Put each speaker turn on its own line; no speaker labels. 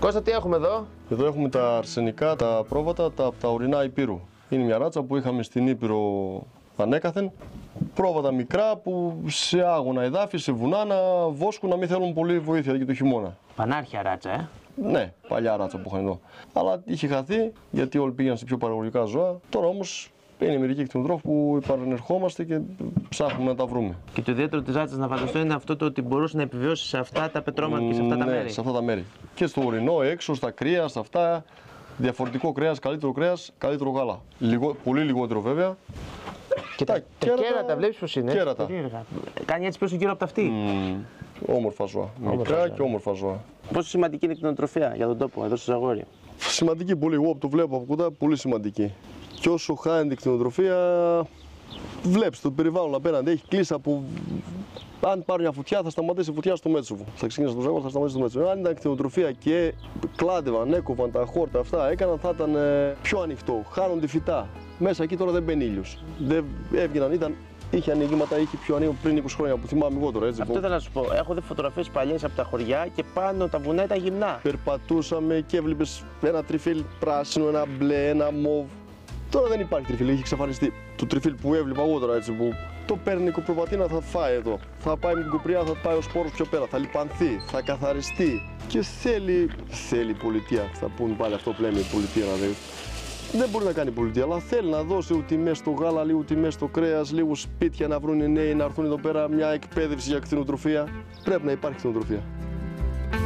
Κώστα, τι έχουμε εδώ?
Εδώ έχουμε τα αρσενικά, τα πρόβατα, τα ορεινά Υπήρου. Είναι μια ράτσα που είχαμε στην Ήπειρο ανέκαθεν. Πρόβατα μικρά που σε άγωνα εδάφη, σε βουνά να βόσκουν, να μην θέλουν πολύ βοήθεια για το χειμώνα.
Πανάρχια ράτσα,
Ναι, παλιά ράτσα που είχαν εδώ. Αλλά είχε χαθεί γιατί όλοι πήγαν σε πιο παραγωγικά ζώα. Τώρα όμως είναι μερικοί κτηνοτρόφοι που επανερχόμαστε και ψάχνουμε να τα βρούμε.
Και το ιδιαίτερο της ράτσας, να φανταστώ, είναι αυτό το ότι μπορούσε να επιβιώσει σε αυτά τα πετρώματα και σε αυτά τα μέρη.
Σε αυτά τα μέρη. Και στο ορεινό, έξω, στα κρύα, σε αυτά. Διαφορετικό κρέας, καλύτερο γάλα. Πολύ λιγότερο βέβαια.
Και τα κέρατα, βλέπεις πως είναι.
Κέρατα.
Κάνει έτσι πίσω γύρω από τα αυτή.
Όμορφα ζώα. Μικρά και όμορφα ζώα.
Πόσο σημαντική είναι η κτηνοτροφία για τον τόπο, εδώ στο Ζαγόρι?
Σημαντική πολύ. Εγώ που το βλέπω από κοντά, πολύ σημαντική. Και όσο χάνεται η κτηνοτροφία, βλέπεις το περιβάλλον απέναντι. Έχει κλείσει από. Αν πάρει μια φωτιά, θα σταματήσει η φωτιά στο Μέτσοβο. Θα ξεκινήσει το Ζαγόρι, θα σταματήσει στο Μέτσοβο. Αν ήταν κτηνοτροφία και κλάντευαν, έκοβαν τα χόρτα αυτά, έκαναν, θα ήταν πιο ανοιχτό. Χάνονται φυτά. Μέσα εκεί τώρα δεν μπαίνει ήλιος. Δεν έβγαιναν, είχε ανοίγματα, είχε πιο ανοίγμα πριν 20 χρόνια που θυμάμαι εγώ τώρα. Έτσι,
αυτό ήθελα να σου πω. Έχω δει φωτογραφίες παλιές από τα χωριά και πάνω τα βουνά ήταν γυμνά.
Περπατούσαμε και έβλεπες ένα τριφύλ πράσινο, ένα μπλε, ένα μοβ. Τώρα δεν υπάρχει τριφύλ, έχει εξαφανιστεί. Το τριφύλ που έβλεπα εγώ τώρα, έτσι, που το παίρνει η κοπροβατίνα, θα φάει εδώ. Θα πάει με την κοπριά, θα πάει ο σπόρος πιο πέρα, θα λιπανθεί, θα καθαριστεί. Και θέλει πολιτεία. Θα πούμε πάλι αυτό που λέμε η πολιτεία να δει. Δεν μπορεί να κάνει πολιτεία, αλλά θέλει να δώσει λίγο τιμές στο γάλα, λίγο τιμές στο κρέας, λίγο σπίτια να βρουν οι νέοι να έρθουν εδώ πέρα, μια εκπαίδευση για κτηνοτροφία. Πρέπει να υπάρχει κτηνοτροφία.